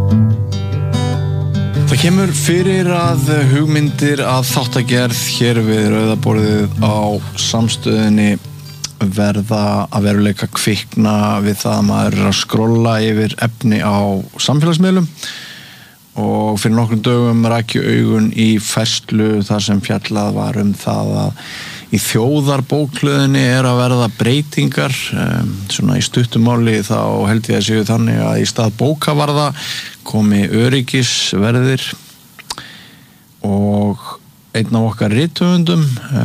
Það kemur fyrir að hugmyndir að þáttagerð hér við Rauðaborðið á Samstöðinni verða að veruleika kvikna við það að maður er að skrolla yfir efni á samfélagsmiðlum og fyrir nokkrum dögum rak ég augun í færslu þar sem fjallað var það að í þjóðarbókhlöðinni er að verða breytingar svona í stuttumáli þá held ég að séu þannig að í stað bókavarða komi öryggisverðir og einn af okkar rithöfundum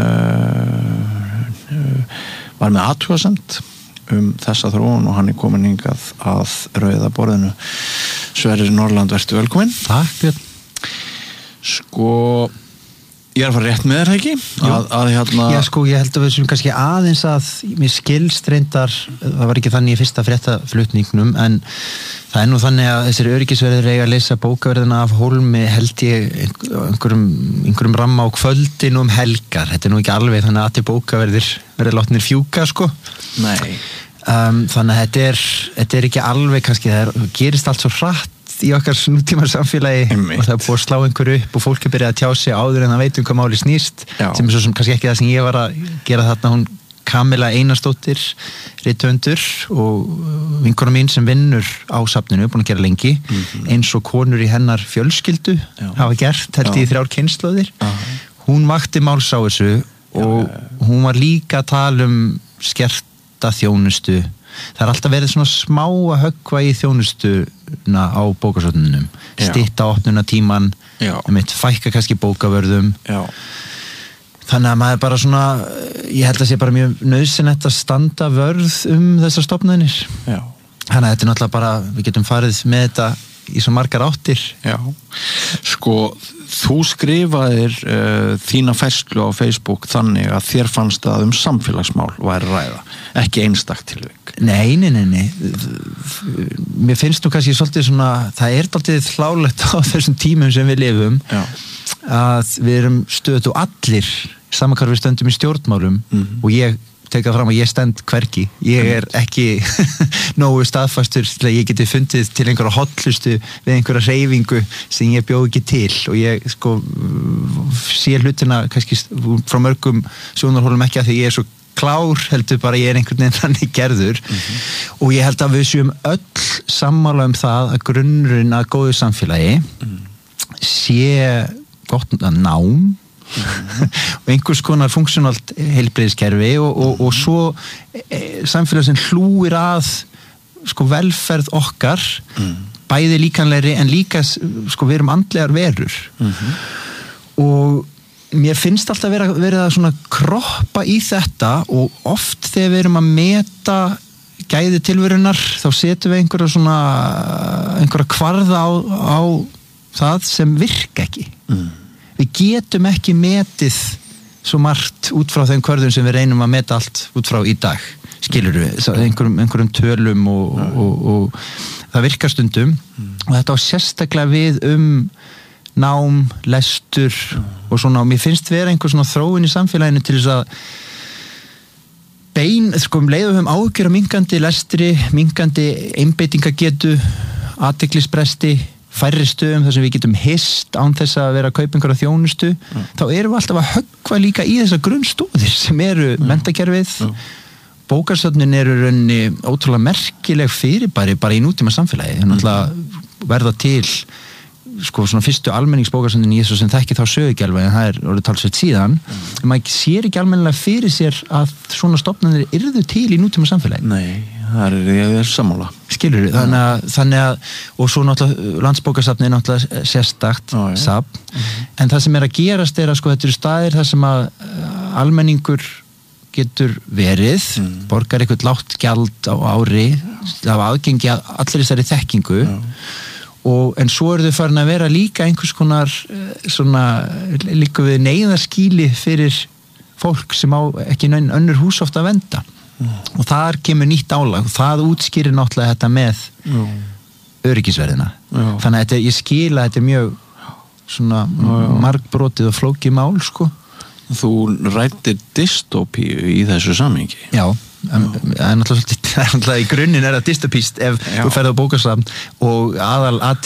var með athugasemd þessa þróun og hann er komin hingað að Rauðaborðinu. Sverrir Norland, vertu velkominn. Takk, Björn. Sko, ég er að fara rétt með þér, ekki? Já, sko, ég held að við sem kannski aðeins að mér skilst reyndar, það var ekki þannig í fyrsta fréttaflutningnum, en það er nú þannig að þessir öryggisverðir eiga að leysa bókaverðina af hólmi held ég einhverjum ramma á kvöldin helgar. Þetta er nú ekki alveg þannig að allir bókaverðir verið látnir fjúka, sko. Nei. Þannig að þetta er ekki alveg kannski, það gerist allt svo hratt í okkar nútíma samfélagi og það er búið að slá einhverju upp og fólk er byrjað að tjá sig áður en það veit hvað máli snýst. Já. Sem er svo sem kannski ekki það sem ég var að gera þarna. Hún Kamila Einarsdóttir, rithöfundur og vinkona mín sem vinnur á safninu, búin að gera lengi, eins og konur í hennar fjölskyldu hafa gert, held í 3 kynslóðir. Hún vakti máls á þessu og hún var líka að tala skerta þjónustu. Það er alltaf verið svona smá að höggva í þjónustuna á bókasöfnunum. Stytta opnunartímann, fækka kannski bókavörðum. Já. Þannig að maður bara svona, ég held að sé bara mjög nauðsynlegt að standa vörð þessar stofnanir. Já. Þannig að þetta er náttúrulega bara, við getum farið með þetta í svo margar áttir. Já. Sko, þú skrifaðir þína færslu á Facebook þannig að þér fannst að samfélagsmál væri ræða, ekki einstakt tilvik. Nei. Mér finnst nú kannski svolítið svona, það er dálítið hlálegt á þessum tímum sem við lifum. Já. Að við erum stöðugt og allir saman hvar við stöndum í stjórnmálum og ég teka fram að ég stend hvergi. Ég er ekki nógu staðfastur til að ég geti fundið til einhverja hollustu við einhverja hreyfingu sem ég bjó ekki til og ég sko sé hlutina kannski frá mörgum sjónarhólum ekki að því ég er svo klár heldur bara ég er einhvern veginn þannig gerður og ég held að við séum öll sammála það að grunnurinn að góðu samfélagi sé gott nám og einhvers konar funksjónalt heilbrigðiskerfi og svo samfélag sem hlúir að sko velferð okkar bæði líkanlegri en líka sko við erum andlegar verur og mér finnst alltaf verið að svona kroppa í þetta og oft þegar við erum að meta gæði tilverunar þá setjum við einhverja kvarða á það sem virka ekki. Við getum ekki metið svo margt út frá þeim kvörðum sem við reynum að meta allt út frá í dag. Skilurðu, einhverjum tölum og það virkar stundum og þetta á sérstaklega við nám, lestur og svona og mér finnst vera einhver svona þróun í samfélaginu til þess að sko leiðum við áhyggjur af minnkandi lestri, minnkandi einbeitingagetu, athyglisbresti færri stöðum þar sem við getum hist án þess að vera að kaupa einhverja þjónustu þá erum við alltaf að höggva líka í þessar grunnstóðir sem eru menntakerfið bókasöfnin eru raunni ótrúlega merkileg fyrirbæri bara í nútíma samfélagi náttúrulega verða til sko svona fyrstu almenningsbókasöfnin í þessu sem þekki þá sögugjálfa en það er orðið talsveit síðan en maður sér ekki almennilega fyrir sér að svona stofnanir yrðu til í nútíma samfélagi. Nei, það er sammála. Skilur við, þannig að og svo náttúrulega landsbókasafni er náttúrulega sérstakt safn en það sem er að gerast er að sko þetta eru staðir þar sem að almenningur getur verið borgar eitthvað lágt gjald á ári af aðgengi að allir þessari þekkingu en svo eru þau farin að vera líka einhvers konar svona líka við neyðarskýli fyrir fólk sem á ekki önnur hús oft að venda og þar kemur nýtt álag og það útskýrir náttúrulega þetta með öryggisverðina þannig að ég skil að þetta er mjög svona margbrotið og flókið mál sko. Þú ræddir dystópíu í þessu samhengi. Já, náttúrulega í grunninn er það dystopíst ef þú ferð á bókasafn og